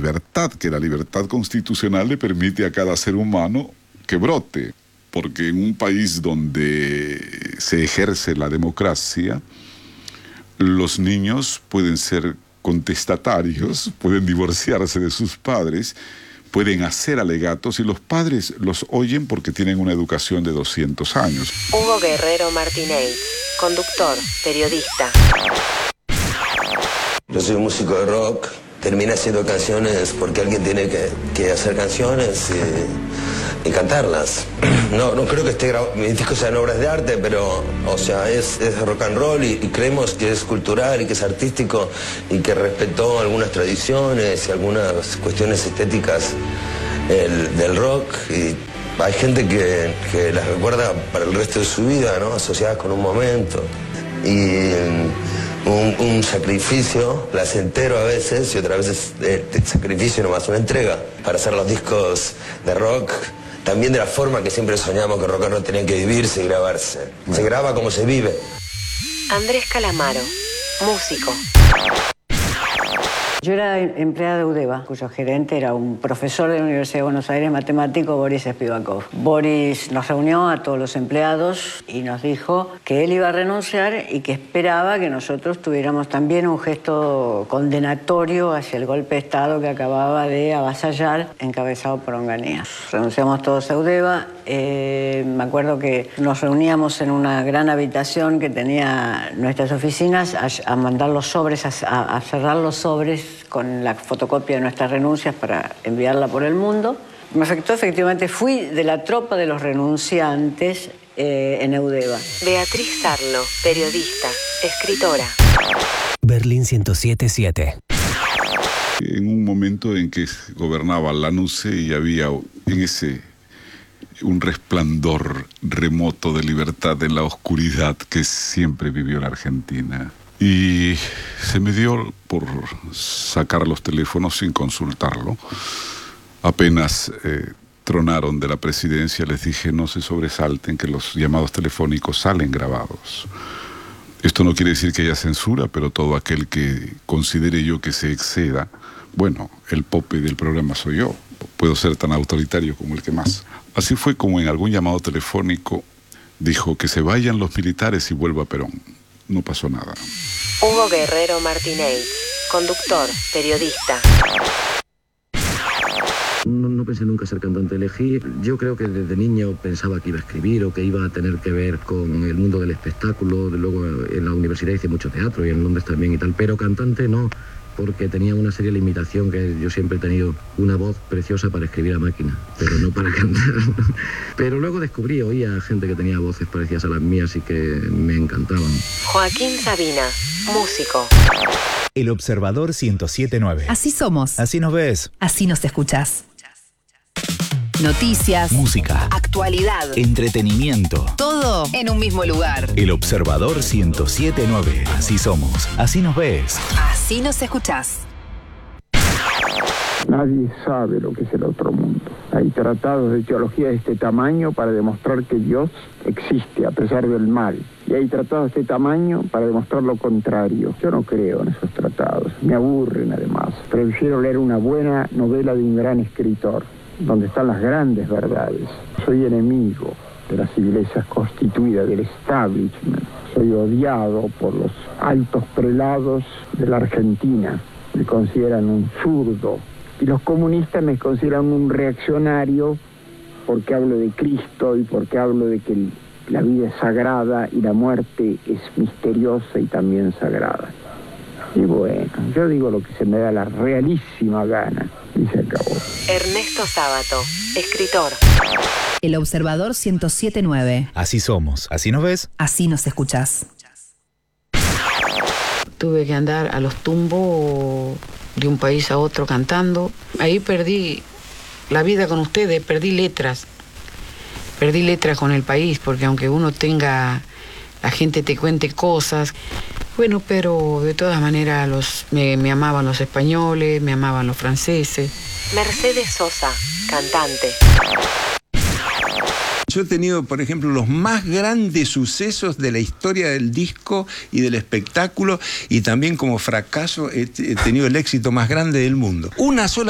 libertad, que la libertad constitucional le permite a cada ser humano que brote, porque en un país donde se ejerce la democracia, los niños pueden ser contestatarios, pueden divorciarse de sus padres, pueden hacer alegatos y los padres los oyen porque tienen una educación de 200 años. Hugo Guerrero Martínez, conductor, periodista. Yo soy un músico de rock, terminé haciendo canciones porque alguien tiene que hacer canciones y cantarlas. No creo que mis discos sean obras de arte, pero, o sea, es rock and roll y creemos que es cultural y que es artístico y que respetó algunas tradiciones y algunas cuestiones estéticas del rock. Y hay gente que las recuerda para el resto de su vida, ¿no? Asociadas con un momento. Y un sacrificio placentero a veces y otras veces el sacrificio nomás una entrega para hacer los discos de rock. También de la forma que siempre soñamos que el rock and roll tenía que vivirse y grabarse. Se graba como se vive. Andrés Calamaro, músico. Yo era empleada de UDEVA, cuyo gerente era un profesor de la Universidad de Buenos Aires, matemático, Boris Spivakov. Boris nos reunió a todos los empleados y nos dijo que él iba a renunciar y que esperaba que nosotros tuviéramos también un gesto condenatorio hacia el golpe de Estado que acababa de avasallar, encabezado por Onganía. Renunciamos todos a UDEVA. Me acuerdo que nos reuníamos en una gran habitación que tenía nuestras oficinas a mandar los sobres, a cerrar los sobres con la fotocopia de nuestras renuncias para enviarla por el mundo. Me afectó, efectivamente, fui de la tropa de los renunciantes en UDEVA. Beatriz Sarlo, periodista, escritora. Berlín 107.7. En un momento en que gobernaba Lanusse y había en ese un resplandor remoto de libertad en la oscuridad que siempre vivió la Argentina. Y se me dio por sacar los teléfonos sin consultarlo. Apenas tronaron de la presidencia, les dije no se sobresalten que los llamados telefónicos salen grabados. Esto no quiere decir que haya censura, pero todo aquel que considere yo que se exceda, bueno, el pope del programa soy yo. Puedo ser tan autoritario como el que más. Así fue como en algún llamado telefónico dijo que se vayan los militares y vuelva Perón. No pasó nada. Hugo Guerrero Martínez, conductor, periodista. No pensé nunca ser cantante. Elegí, yo creo que desde niño pensaba que iba a escribir o que iba a tener que ver con el mundo del espectáculo. Luego en la universidad hice mucho teatro y en Londres también y tal, pero cantante no, porque tenía una seria limitación, que yo siempre he tenido una voz preciosa para escribir a máquina, pero no para cantar. Pero luego oía gente que tenía voces parecidas a las mías y que me encantaban. Joaquín Sabina, músico. El Observador 107.9. Así somos. Así nos ves. Así nos escuchás. Noticias, Música, actualidad, entretenimiento. todo en un mismo lugar. El Observador 107.9. Así somos. Así nos ves. Así nos escuchás. Nadie sabe lo que es el otro mundo. Hay tratados de teología de este tamaño para demostrar que Dios existe a pesar del mal. Y hay tratados de este tamaño para demostrar lo contrario. Yo no creo en esos tratados. Me aburren además. Prefiero leer una buena novela de un gran escritor, donde están las grandes verdades. Soy enemigo de las iglesias constituidas, del establishment. Soy odiado por los altos prelados de la Argentina. Me consideran un zurdo. Y los comunistas me consideran un reaccionario porque hablo de Cristo y porque hablo de que la vida es sagrada y la muerte es misteriosa y también sagrada. Y bueno, yo digo lo que se me da la realísima gana y se acabó. Ernesto Sábato, escritor. El Observador 107.9. Así somos. Así nos ves. Así nos escuchás. Tuve que andar a los tumbos de un país a otro cantando. Ahí perdí la vida con ustedes, perdí letras con el país, porque aunque uno tenga, la gente te cuente cosas, bueno, pero de todas maneras me amaban los españoles, me amaban los franceses. Mercedes Sosa, cantante. Yo he tenido, por ejemplo, los más grandes sucesos de la historia del disco y del espectáculo, y también como fracaso he tenido el éxito más grande del mundo. Una sola